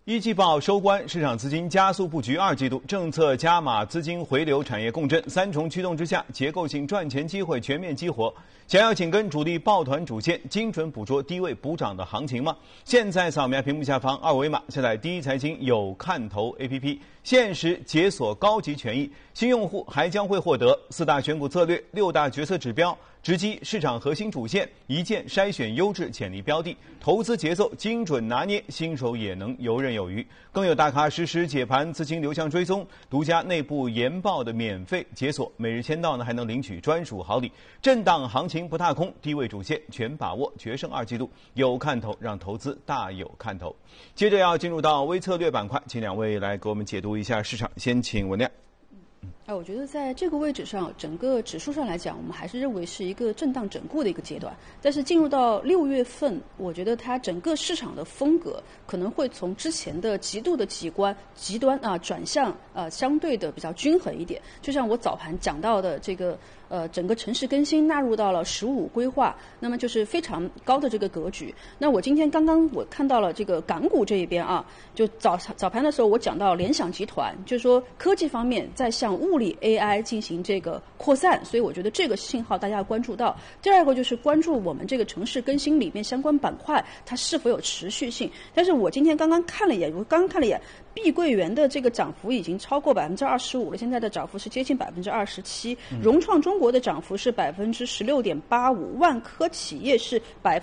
一季报收官，市场资金加速布局二季度，政策加码资金回流，产业共振，三重驱动之下，结构性赚钱机会全面激活。想要紧跟主力抱团主线，精准捕捉低位补涨的行情吗？现在扫描屏幕下方二维码，下载第一财经有看头 APP， 限时解锁高级权益，新用户还将会获得4大选股策略、6大决策指标，直击市场核心主线，一键筛选优质潜力标的，投资节奏精准拿捏，新手也能游刃有余。更有大咖实时解盘、资金流向追踪，独家内部研报的免费解锁，每日签到呢还能领取专属好礼。震荡行情不踏空，低位主线全把握，决胜二季度有看头，让投资大有看头。接着要进入到微策略板块，请两位来给我们解读一下市场。先请文亮。 我觉得在这个位置上，整个指数上来讲，我们还是认为是一个震荡整固的一个阶段。但是进入到6月份，我觉得它整个市场的风格可能会从之前的极度的极端转向相对的比较均衡一点。就像我早盘讲到的这个整个城市更新纳入到了15规划，那么就是非常高的这个格局。那我今天刚刚我看到了这个港股这一边就早盘的时候我讲到联想集团，就是说科技方面在向物理 AI 进行这个扩散，所以我觉得这个信号大家要关注到。第二个就是关注我们这个城市更新里面相关板块它是否有持续性。但是我今天刚刚看了一眼，碧桂园的这个涨幅已经超过25%了，现在的涨幅是接近27%。融创中国的涨幅是16.85%，万科企业是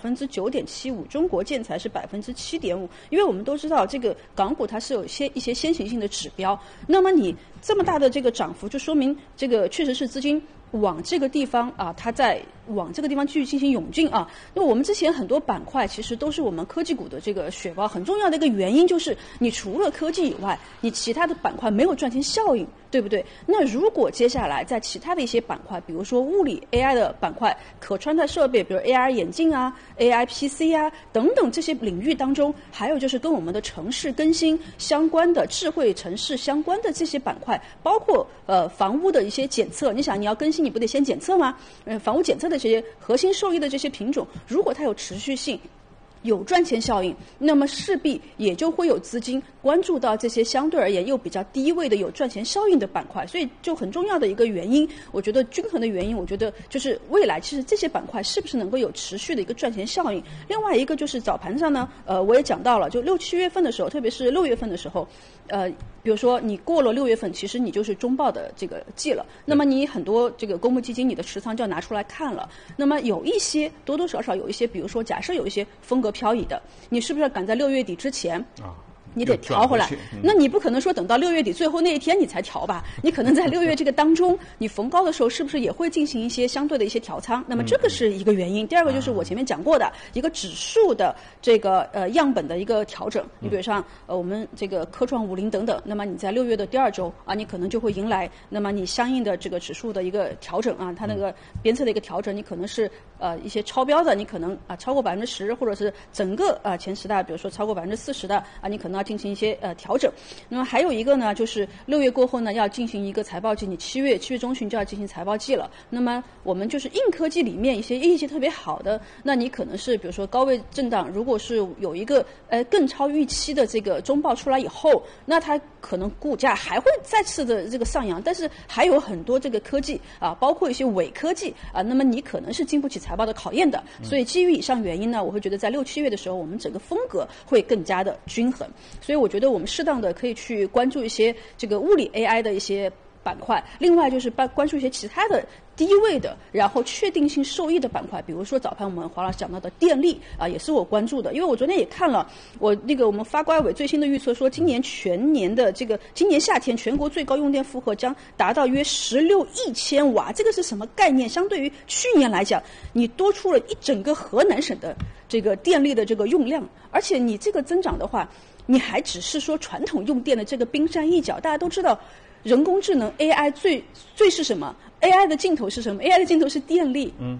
9.75%，中国建材是7.5%。因为我们都知道这个港股它是有一些先行性的指标，那么你这么大的这个涨幅，就说明这个确实是资金往这个地方它在往这个地方继续进行涌进那我们之前很多板块其实都是我们科技股的这个血包，很重要的一个原因就是你除了科技以外，你其他的板块没有赚钱效应，对不对？那如果接下来在其他的一些板块，比如说物理 AI 的板块、可穿戴设备，比如 AR 眼镜AI PC 等等这些领域当中，还有就是跟我们的城市更新相关的智慧城市相关的这些板块，包括房屋的一些检测，你想你要更新你不得先检测吗？房屋检测的这些核心受益的这些品种，如果它有持续性，有赚钱效应，那么势必也就会有资金关注到这些相对而言又比较低位的有赚钱效应的板块。所以就很重要的一个原因，我觉得均衡的原因，我觉得就是未来其实这些板块是不是能够有持续的一个赚钱效应。另外一个就是早盘上呢我也讲到了，就6、7月份的时候，特别是6月份的时候比如说你过了6月份，其实你就是中报的这个季了，那么你很多这个公募基金你的持仓就要拿出来看了。那么有一些多多少少有一些，比如说假设有一些风格漂移的，你是不是赶在6月底之前你得调回来？那你不可能说等到6月底最后那一天你才调吧？你可能在6月这个当中，你逢高的时候是不是也会进行一些相对的一些调仓？那么这个是一个原因。第二个就是我前面讲过的一个指数的这个样本的一个调整。你比如像我们这个科创50等等，那么你在6月的第2周你可能就会迎来那么你相应的这个指数的一个调整它那个鞭策的一个调整，你可能是一些超标的，你可能超过10%，或者是整个前10大，比如说超过40%的你可能要进行一些调整。那么还有一个呢，就是6月过后呢要进行一个财报季，你7月中旬就要进行财报季了。那么我们就是硬科技里面一些业绩特别好的，那你可能是比如说高位震荡，如果是有一个更超预期的这个中报出来以后，那它可能股价还会再次的这个上扬。但是还有很多这个科技包括一些伪科技那么你可能是经不起财报的考验的。所以基于以上原因呢，我会觉得在6、7月的时候，我们整个风格会更加的均衡。所以我觉得我们适当的可以去关注一些这个物理 AI 的一些板块，另外就是关注一些其他的低位的然后确定性受益的板块，比如说早盘我们黄老师讲到的电力也是我关注的。因为我昨天也看了我们发改委最新的预测，说今年全年的今年夏天全国最高用电负荷将达到约16亿千瓦。这个是什么概念？相对于去年来讲，你多出了一整个河南省的这个电力的这个用量，而且你这个增长的话，你还只是说传统用电的这个冰山一角。大家都知道人工智能 AI 最是什么？ AI 的尽头是什么？ AI 的尽头是电力。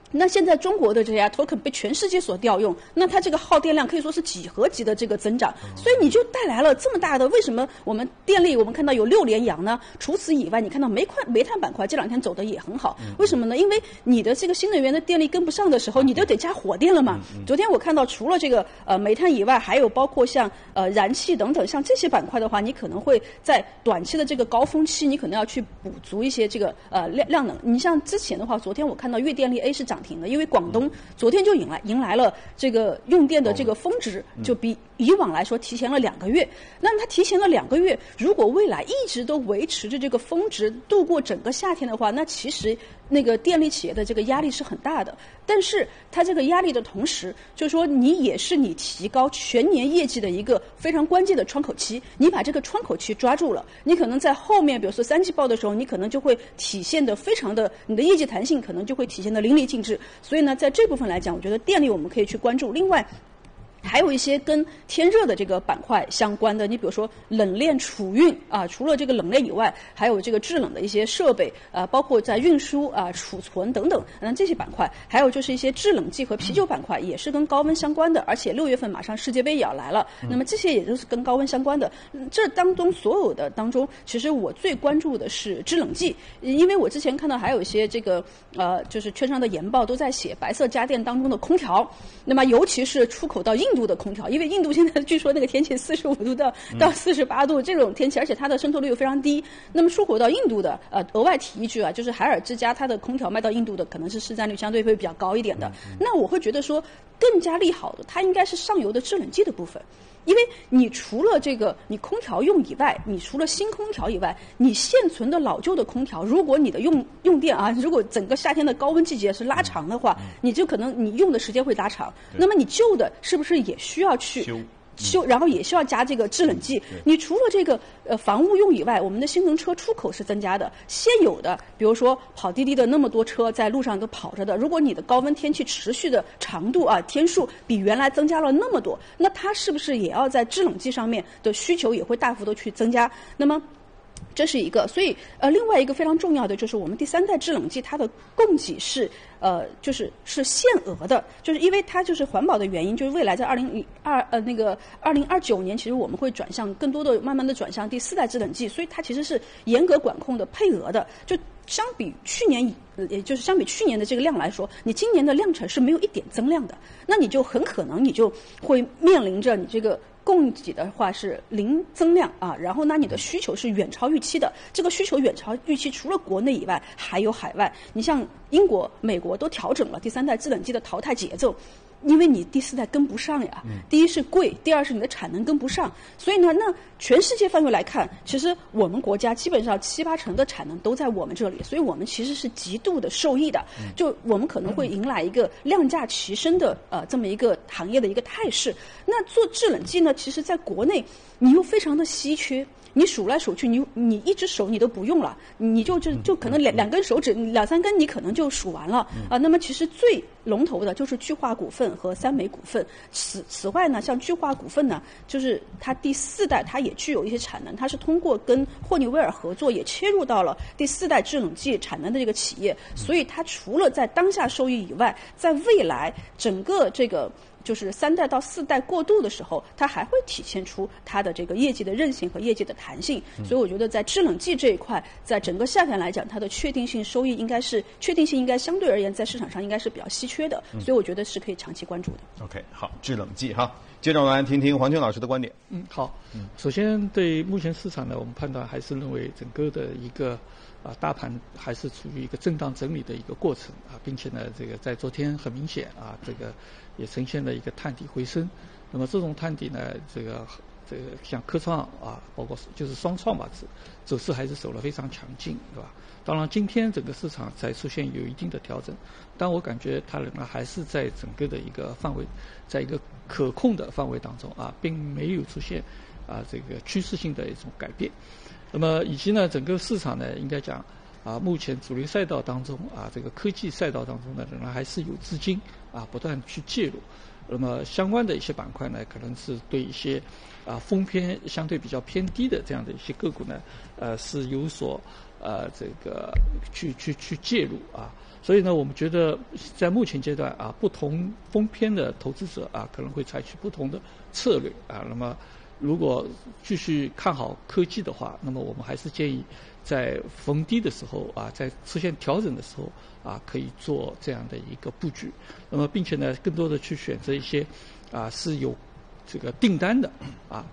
那现在中国的这些 token 被全世界所调用，那它这个耗电量可以说是几何级的这个增长，所以你就带来了这么大的。为什么我们电力我们看到有6连阳呢？除此以外，你看到煤炭板块这2天走的也很好，为什么呢？因为你的这个新能源的电力跟不上的时候，你就得加火电了嘛。昨天我看到除了这个煤炭以外，还有包括像燃气等等，像这些板块的话，你可能会在短期的这个高峰期，你可能要去补足一些这个量能。你像之前的话，昨天我看到粤电力 A 是涨停的，因为广东昨天就迎来了这个用电的这个峰值，就比以往来说提前了2个月。那么它提前了2个月，如果未来一直都维持着这个峰值度过整个夏天的话，那其实那个电力企业的这个压力是很大的。但是它这个压力的同时，就是说你也是你提高全年业绩的一个非常关键的窗口期，你把这个窗口期抓住了，你可能在后面比如说3季报的时候，你可能就会体现的非常的，你的业绩弹性可能就会体现的淋漓尽致。所以呢，在这部分来讲，我觉得电力我们可以去关注。另外还有一些跟天热的这个板块相关的，你比如说冷链储运啊，除了这个冷链以外，还有这个制冷的一些设备包括在运输储存等等，这些板块，还有就是一些制冷剂和啤酒板块，也是跟高温相关的。而且6月份马上世界杯也要来了，那么这些也就是跟高温相关的。这当中所有的当中，其实我最关注的是制冷剂，因为我之前看到还有一些这个就是券商的研报都在写白色家电当中的空调，那么尤其是出口到印度的空调，因为印度现在据说那个天气45度到48度这种天气，而且它的渗透率又非常低。那么出口到印度的额外提一句就是海尔之家它的空调卖到印度的可能是市占率相对会比较高一点的。那我会觉得说更加利好的，它应该是上游的制冷剂的部分。因为你除了这个你空调用以外，你除了新空调以外，你现存的老旧的空调，如果你的用电如果整个夏天的高温季节是拉长的话，你就可能你用的时间会拉长，那么你旧的是不是也需要去修，然后也需要加这个制冷剂。你除了这个房屋用以外，我们的新能车出口是增加的，现有的比如说跑滴滴的那么多车在路上都跑着的，如果你的高温天气持续的长度天数比原来增加了那么多，那它是不是也要在制冷剂上面的需求也会大幅的去增加？那么这是一个。所以另外一个非常重要的就是我们第3代制冷剂它的供给是就是限额的，就是因为它就是环保的原因，就是未来在2029年，其实我们会转向更多的慢慢的转向第4代制冷剂，所以它其实是严格管控的配额的。就相比去年，也就是相比去年的这个量来说，你今年的量产是没有一点增量的，那你就很可能你就会面临着你这个供给的话是零增量然后呢你的需求是远超预期的。这个需求远超预期，除了国内以外还有海外。你像英国、美国都调整了第3代制冷剂的淘汰节奏，因为你第4代跟不上呀。第一是贵，第二是你的产能跟不上。所以呢，那全世界范围来看，其实我们国家基本上7-8成的产能都在我们这里，所以我们其实是极度的受益的。就我们可能会迎来一个量价齐升的这么一个行业的一个态势。那做制冷剂呢，其实在国内你又非常的稀缺。你数来数去，你一只手你都不用了，你就可能两根手指2-3根你可能就数完了那么其实最龙头的就是聚化股份和3美股份。此外呢，像聚化股份呢，就是它第4代它也具有一些产能，它是通过跟霍尼韦尔合作，也切入到了第4代制冷剂产能的这个企业，所以它除了在当下收益以外，在未来整个这个就是3代到4代过渡的时候，它还会体现出它的这个业绩的韧性和业绩的弹性。所以我觉得在制冷剂这一块，在整个夏天来讲，它的确定性收益应该相对而言在市场上应该是比较稀缺的，所以我觉得是可以长期关注的。 OK， 好，制冷剂哈。接着我们来听听黄军老师的观点。 好。首先对目前市场呢，我们判断还是认为整个的一个大盘还是处于一个震荡整理的一个过程并且呢，这个在昨天很明显这个也呈现了一个探底回升。那么这种探底呢，这个像科创包括就是双创吧，走势还是走得非常强劲，对吧？当然今天整个市场才出现有一定的调整，但我感觉它仍然还是在整个的一个范围，在一个可控的范围当中并没有出现这个趋势性的一种改变。那么以及呢，整个市场呢，应该讲目前主流赛道当中这个科技赛道当中呢，仍然还是有资金不断去介入。那么相关的一些板块呢，可能是对一些风偏相对比较偏低的这样的一些个股呢是有所这个去介入啊。所以呢，我们觉得在目前阶段啊，不同风偏的投资者啊，可能会采取不同的策略啊。那么，如果继续看好科技的话，那么我们还是建议在逢低的时候啊，在出现调整的时候啊，可以做这样的一个布局。那么，并且呢，更多的去选择一些啊是有这个订单的啊，